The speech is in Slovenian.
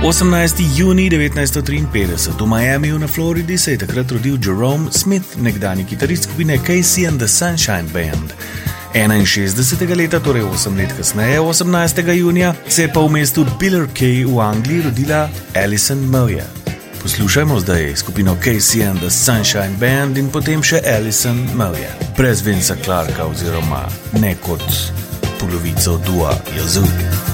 18. junij 1953 v Miamiju na Floridi se je takrat rodil Jerome Smith, nekdanji kitarist skupine Casey and the Sunshine Band. 61. leta, torej 8 let kasneje, 18. junija, se je pa v mestu Billericay v Angliji rodila Alison Moyet. Poslušajmo zdaj skupino Casey and the Sunshine Band in potem še Alison Moyet, brez Vinca Clarka oziroma ne kot polovico dua Yazoo.